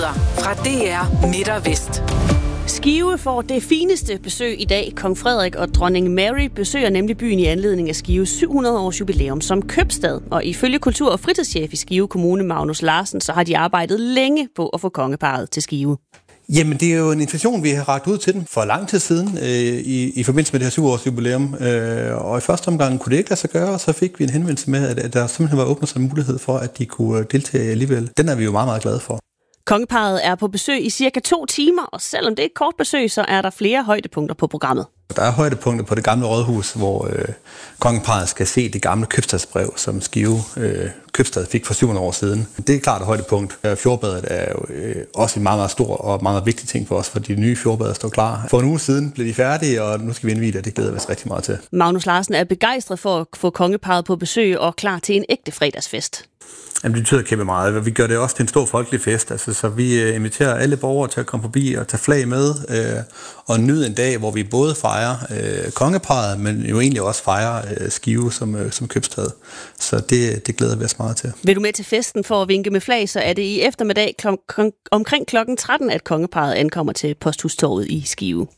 Nyheder fra DR Midt og Vest. Skive får det fineste besøg i dag. Kong Frederik og dronning Mary besøger nemlig byen i anledning af Skives 700-års jubilæum som købstad. Og ifølge kultur- og fritidschef i Skive Kommune, Magnus Larsen, så har de arbejdet længe på at få kongeparret til Skive. Jamen, det er jo en invitation, vi har rakt ud til dem for lang tid siden i forbindelse med det her 7-års jubilæum. Og i første omgang kunne det ikke lade sig gøre, og så fik vi en henvendelse med, at der simpelthen var åbnet sig en mulighed for, at de kunne deltage alligevel. Den er vi jo meget, meget glade for. Kongeparret er på besøg i cirka 2 timer, og selvom det er et kort besøg, så er der flere højdepunkter på programmet. Der er højdepunkter på det gamle rådhus, hvor kongeparret skal se det gamle købstadsbrev, som Skive købstad fik for 700 år siden. Det er klart et højdepunkt. Fjordbadet er jo også en meget, meget stor og meget vigtig ting for os, for de nye fjordbader står klar. For en uge siden blev de færdige, og nu skal vi indvie det, og det glæder vi os rigtig meget til. Magnus Larsen er begejstret for at få kongeparret på besøg og klar til en ægte fredagsfest. Jamen, det betyder kæmpe meget. Vi gør det også til en stor folkelig fest, så vi inviterer alle borgere til at komme forbi og tage flag med og nyde en dag, hvor vi både fejrer kongeparret, men jo egentlig også fejrer Skive som købstad. Så det glæder vi os meget til. Vil du med til festen for at vinke med flag, så er det i eftermiddag omkring klokken 13, at kongeparret ankommer til Posthustorvet i Skive.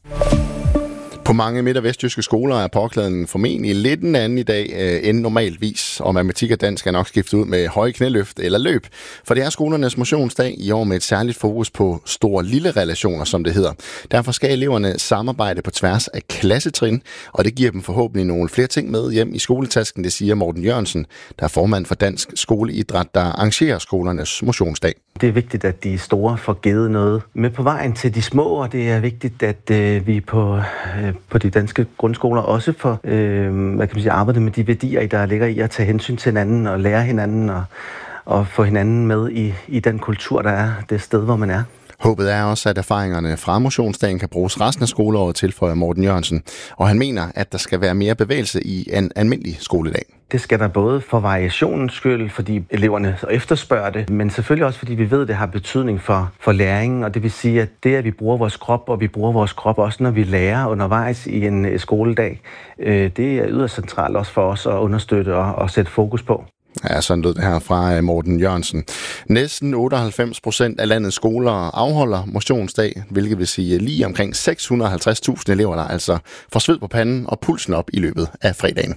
På mange midt- og vestjyske skoler er påklædningen formentlig lidt en anden i dag end normalvis, og matematik og dansk er nok skiftet ud med høje knæløft eller løb, for det er skolernes motionsdag i år med et særligt fokus på store-lille relationer, som det hedder. Derfor skal eleverne samarbejde på tværs af klassetrin, og det giver dem forhåbentlig nogle flere ting med hjem i skoletasken, det siger Morten Jørgensen, der er formand for Dansk Skoleidræt, der arrangerer skolernes motionsdag. Det er vigtigt, at de store får givet noget med på vejen til de små, og det er vigtigt, at vi på de danske grundskoler også får arbejdet med de værdier, der ligger i at tage hensyn til hinanden og lære hinanden og få hinanden med i den kultur, der er det sted, hvor man er. Håbet er også, at erfaringerne fra motionsdagen kan bruges resten af skoleåret, tilføjer Morten Jørgensen. Og han mener, at der skal være mere bevægelse i en almindelig skoledag. Det skal der både for variationens skyld, fordi eleverne efterspørger det, men selvfølgelig også, fordi vi ved, at det har betydning for læringen. Og det vil sige, at det, at vi bruger vores krop, og vi bruger vores krop også, når vi lærer undervejs i en skoledag, det er yderst centralt også for os at understøtte og sætte fokus på. Ja, sådan lød det her fra Morten Jørgensen. Næsten 98% af landets skoler afholder motionsdag, hvilket vil sige lige omkring 650.000 elever, der altså får sved på panden og pulsen op i løbet af fredagen.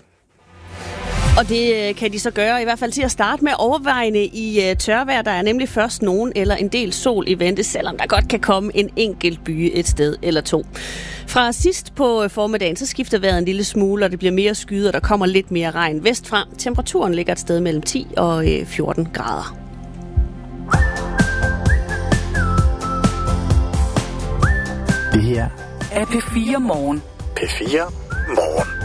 Og det kan de så gøre, i hvert fald til at starte med overvejende i tørvejr. Der er nemlig først nogen eller en del sol i vente, selvom der godt kan komme en enkelt byge et sted eller to. Fra sidst på formiddagen, så skifter vejret en lille smule, og det bliver mere skyet, og der kommer lidt mere regn vestfra. Temperaturen ligger et sted mellem 10 og 14 grader. Det her er P4 Morgen. P4 Morgen.